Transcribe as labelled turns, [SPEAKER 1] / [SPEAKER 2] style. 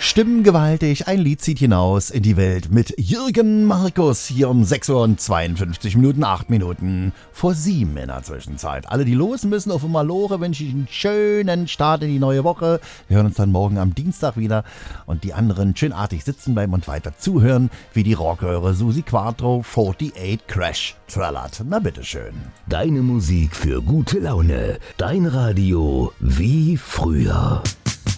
[SPEAKER 1] Stimmengewaltig, ein Lied zieht hinaus in die Welt mit Jürgen Markus hier um 6 Uhr und 52 Minuten, 8 Minuten vor 7 in der Zwischenzeit. Alle, die los müssen auf Malore, wünsche ich einen schönen Start in die neue Woche. Wir hören uns dann morgen am Dienstag wieder und die anderen schönartig sitzen bleiben und weiter zuhören, wie die Rockhörer Susi Quattro 48 Crash trällert. Na bitteschön.
[SPEAKER 2] Deine Musik für gute Laune. Dein Radio wie früher.